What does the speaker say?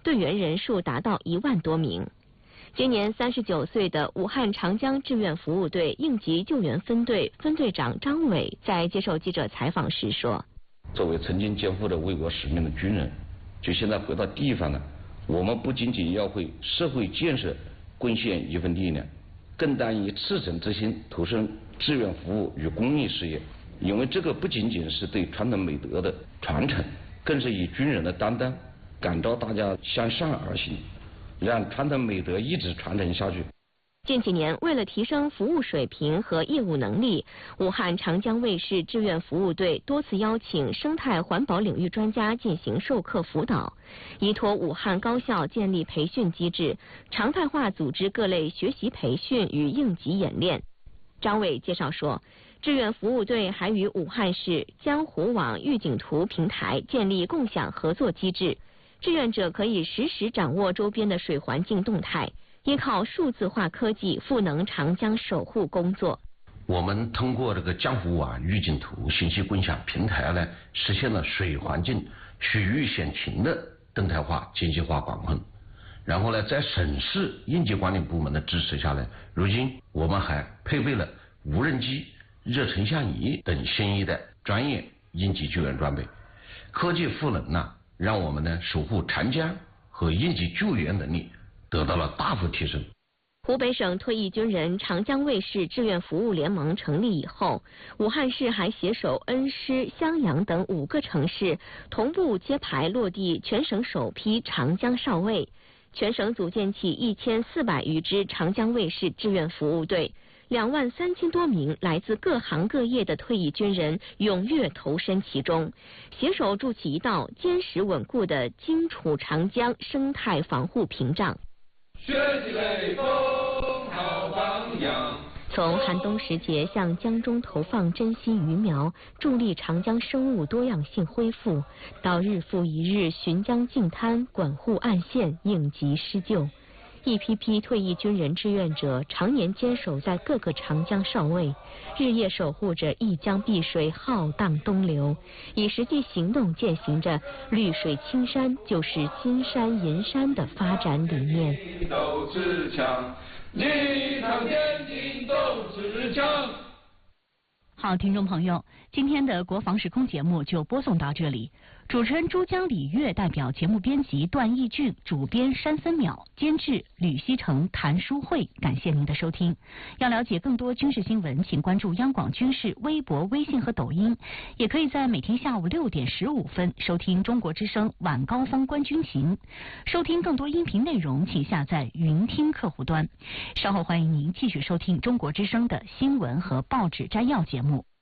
队员人数达到1万多名。今年39岁的武汉长江志愿服务队应急救援分队分队长张伟在接受记者采访时说：“ 作为曾经肩负着为国使命的军人，就现在回到地方呢，我们不仅仅要为社会建设贡献一份力量，更当以赤诚之心投身志愿服务与公益事业。因为这个不仅仅是对传统美德的传承，更是以军人的担当，感召大家向善而行，让传统美德一直传承下去。” 近几年，为了提升服务水平和业务能力，武汉长江卫视志愿服务队多次邀请生态环保领域专家进行授课辅导，依托武汉高校建立培训机制，常态化组织各类学习培训与应急演练。张伟介绍说，志愿服务队还与武汉市江湖网预警图平台建立共享合作机制，志愿者可以实时掌握周边的水环境动态，依靠数字化科技赋能长江守护工作。 我们通过这个江湖网预警图信息共享平台呢，实现了水环境区域险情的动态化、精细化管控。然后呢，在省市应急管理部门的支持下呢，如今我们还配备了无人机、热成像仪等新一代专业应急救援装备。科技赋能呢，让我们呢守护长江和应急救援能力得到了大幅提升。 湖北省退役军人长江卫视志愿服务联盟成立以后，武汉市还携手恩施、襄阳等5个城市同步揭牌落地全省首批长江少尉，全省组建起1400余支长江卫视志愿服务队，23000多名来自各行各业的退役军人踊跃投身其中，携手筑起一道坚实稳固的荆楚长江生态防护屏障。 学习雷锋好榜样。 从寒冬时节向江中投放珍稀鱼苗，助力长江生物多样性恢复，到日复一日巡江净滩、管护岸线、应急施救，一批批退役军人志愿者常年坚守在各个长江哨位，日夜守护着一江碧水浩荡东流，以实际行动践行着绿水青山就是金山银山的发展理念。 斗志强，一场天津斗志强。 好，听众朋友，今天的国防时空节目就播送到这里。主持人珠江李月代表节目编辑段义俊，主编山森淼，监制吕希成、谭淑慧，感谢您的收听。要了解更多军事新闻，请关注央广军事微博、微信和抖音，也可以在每天下午6点15分收听中国之声晚高峰观军情。收听更多音频内容，请下载云听客户端。稍后欢迎您继续收听中国之声的新闻和报纸摘要节目。